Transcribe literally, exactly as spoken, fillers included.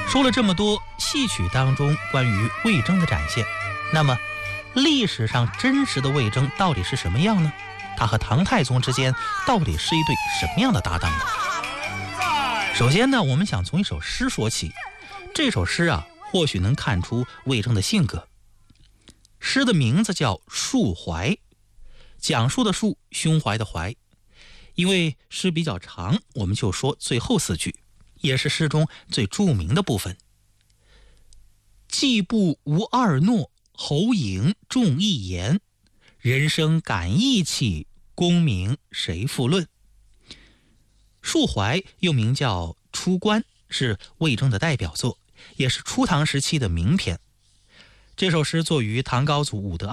说了这么多戏曲当中关于魏征的展现，那么历史上真实的魏征到底是什么样呢？他和唐太宗之间到底是一对什么样的搭档呢？首先呢，我们想从一首诗说起。这首诗啊，或许能看出魏征的性格。诗的名字叫《述怀》，讲述的述，胸怀的怀。因为诗比较长，我们就说最后四句，也是诗中最著名的部分。季布无二诺，侯嬴重一言。人生感义气，功名谁复论？述怀又名叫出关，是魏征的代表作，也是初唐时期的名篇。这首诗作于唐高祖武德